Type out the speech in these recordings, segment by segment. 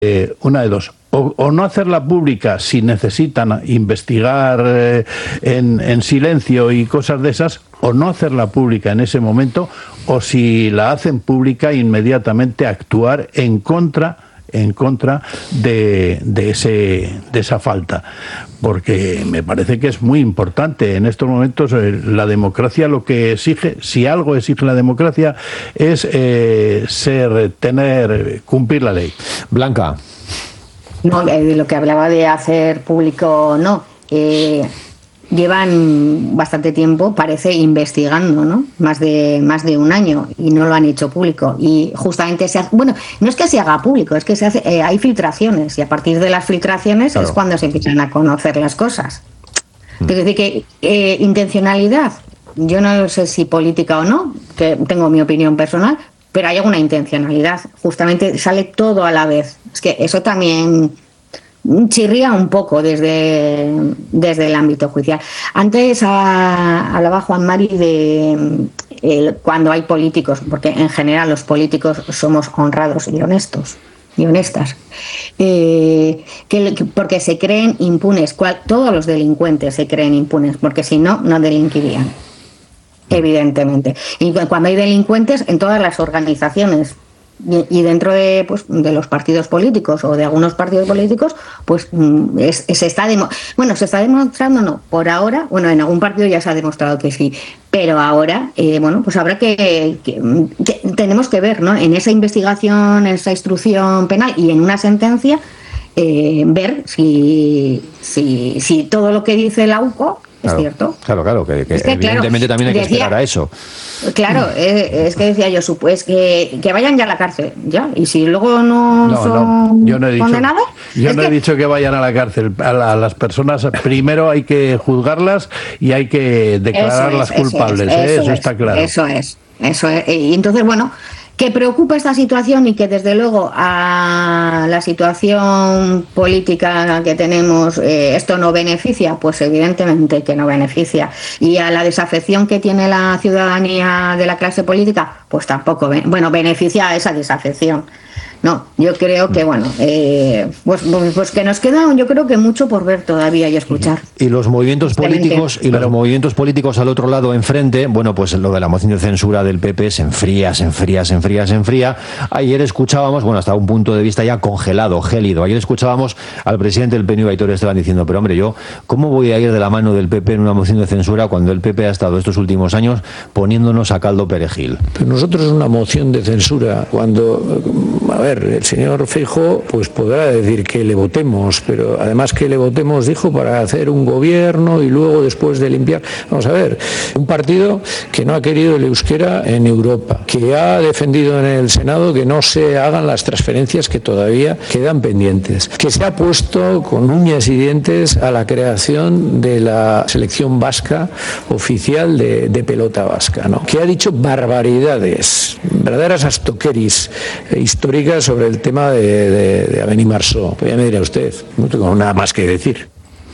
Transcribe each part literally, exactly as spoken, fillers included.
eh, una de dos. O, o no hacerla pública si necesitan investigar eh, en, en silencio y cosas de esas, o no hacerla pública en ese momento, o si la hacen pública, inmediatamente actuar en contra en contra de, de, ese, de esa falta, porque me parece que es muy importante en estos momentos. eh, la democracia lo que exige, si algo exige la democracia, es eh, ser, tener, cumplir la ley. Blanca. No, de lo que hablaba de hacer público, no. Eh, llevan bastante tiempo, parece, investigando, ¿no? Más de más de un año y no lo han hecho público. Y justamente se hace, bueno, no es que se haga público, es que se hace, eh, hay filtraciones y a partir de las filtraciones claro. es cuando se empiezan a conocer las cosas. Mm. Es decir, que eh, intencionalidad, yo no sé si política o no, que tengo mi opinión personal, pero hay alguna intencionalidad. Justamente sale todo a la vez. Es que eso también chirría un poco desde, desde el ámbito judicial. Antes a, hablaba Juan Mari de eh, cuando hay políticos, porque en general los políticos somos honrados y honestos y honestas, eh, que, porque se creen impunes. Cual, todos los delincuentes se creen impunes, porque si no, no delinquirían. Evidentemente. Y cuando hay delincuentes en todas las organizaciones y dentro de, pues, de los partidos políticos o de algunos partidos políticos, pues es, se está demo- bueno se está demostrando, no, por ahora, bueno, en algún partido ya se ha demostrado que sí, pero ahora, eh, bueno, pues habrá que, que, que tenemos que ver, ¿no? En esa investigación, en esa instrucción penal y en una sentencia, eh, ver si, si, si todo lo que dice la U C O es claro, cierto. Claro, claro, que, que, es que evidentemente claro, también hay que decía, esperar a eso. Claro, es, es que decía yo, pues que, que vayan ya a la cárcel, ya, y si luego no, no son no, yo no he dicho, condenados... Yo es no que... he dicho que vayan a la cárcel. A, la, a las personas primero hay que juzgarlas y hay que declararlas eso es, culpables, eso, es, ¿eh? eso, eso es, está claro. Eso es, eso es. Y entonces, bueno, que preocupa esta situación y que desde luego a la situación política que tenemos eh, esto no beneficia, pues evidentemente que no beneficia. Y a la desafección que tiene la ciudadanía de la clase política, pues tampoco, bueno, beneficia a esa desafección. No, yo creo que, bueno, eh, pues, pues que nos queda, yo creo que mucho por ver todavía y escuchar. Y los movimientos políticos y los movimientos políticos al otro lado, enfrente, bueno, pues lo de la moción de censura del P P se enfría, se enfría, se enfría, se enfría. Ayer escuchábamos, bueno, hasta un punto de vista ya congelado, gélido, ayer escuchábamos al presidente del P N V, Aitor Esteban, diciendo, pero hombre, yo, ¿cómo voy a ir de la mano del P P en una moción de censura cuando el P P ha estado estos últimos años poniéndonos a caldo perejil? Pero nosotros en una moción de censura, cuando, a ver, el señor Feijóo pues podrá decir que le votemos, pero además que le votemos, dijo, para hacer un gobierno y luego después de limpiar. Vamos a ver, un partido que no ha querido el euskera en Europa, que ha defendido en el Senado que no se hagan las transferencias que todavía quedan pendientes, que se ha puesto con uñas y dientes a la creación de la selección vasca oficial de, de pelota vasca, ¿no? Que ha dicho barbaridades, verdaderas astoqueris eh, históricas sobre el tema de, de, de Avenida Marceau. Pues ya me dirá usted, no tengo nada más que decir.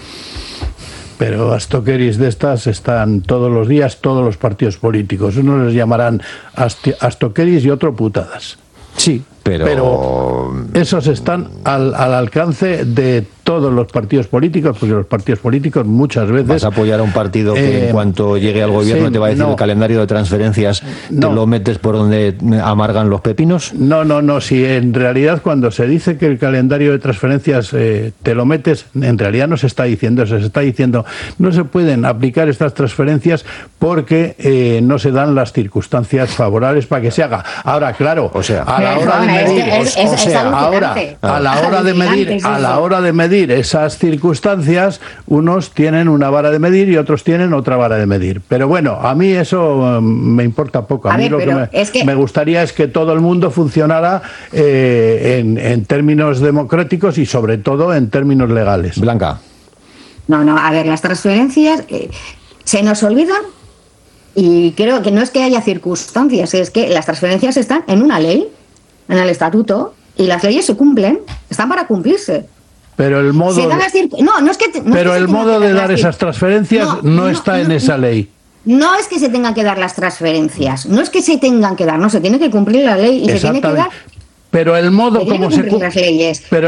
Pero astoqueris de estas están todos los días, todos los partidos políticos. Unos les llamarán astoqueris y otros putadas. Sí, pero... pero esos están al, al alcance de todos los partidos políticos, porque los partidos políticos muchas veces... ¿Vas a apoyar a un partido que eh, en cuanto llegue al gobierno sí, te va a decir no, el calendario de transferencias, no, te lo metes por donde amargan los pepinos? No, no, no, si en realidad cuando se dice que el calendario de transferencias eh, te lo metes, en realidad no se está diciendo eso, se está diciendo no se pueden aplicar estas transferencias porque eh, no se dan las circunstancias favorables para que se haga. Ahora, claro, o sea, a la hora de medir, es, es, o sea, ahora, a la hora de medir, a la hora de medir esas circunstancias, unos tienen una vara de medir y otros tienen otra vara de medir. Pero bueno, a mí eso me importa poco. A, a mí ver, lo que me, es que me gustaría es que todo el mundo funcionara eh, en, en términos democráticos y sobre todo en términos legales. Blanca. No, no, a ver, las transferencias eh, se nos olvidan y creo que no es que haya circunstancias, es que las transferencias están en una ley, en el estatuto, y las leyes se cumplen, están para cumplirse. Pero el modo, de, no, no es que, no pero es que el modo de dar esas transferencias no, no, no está no, en esa ley. No es que se tengan que dar las transferencias, no es que se tengan que dar, no, se tiene que cumplir la ley y se tiene que dar. pero el modo como se las leyes. Pero